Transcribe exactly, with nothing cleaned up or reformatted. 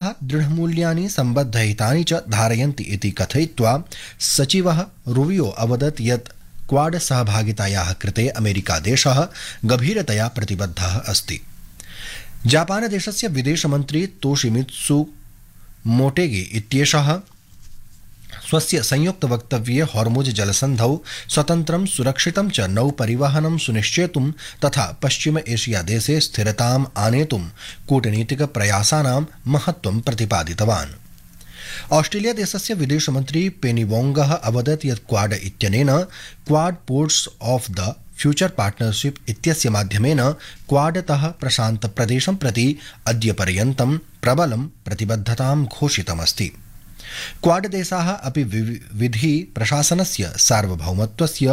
दृढमूल्यानि सम्बद्धहितानि च धारयन्ति इति कथयित्वा सचिवः रूबियो अवदत् यत् क्वाड सहभागितायाः कृते अमेरिकादेशः गभीरतया प्रतिबद्धः अस्ति। जापानदेशस्य विदेशमन्त्री तोशिमित्सु मोटेगी इत्येषः स्वस्य संयुक्तवक्तव्ये हॉर्मुज जलसन्धौ स्वतन्त्रं सुरक्षितं च नौपरिवहनं सुनिश्चेतुं तथा पश्चिम एशिया देशे स्थिरताम् आनेतुं कूटनीतिकप्रयासानां महत्त्वं प्रतिपादितवान्। ऑस्ट्रेलिया देशस्य विदेशमन्त्री पेनी वोंगः अवदत् यत् क्वाड इत्यनेन quad ports of the future partnership इत्यस्य माध्यमेन क्वाडतः प्रशान्तप्रदेशं प्रति अद्यपर्यन्तं प्रबलं प्रतिबद्धतां घोषितमस्ति। क्वाड देशाः अपि विधि प्रशासनस्य सार्वभौमत्वस्य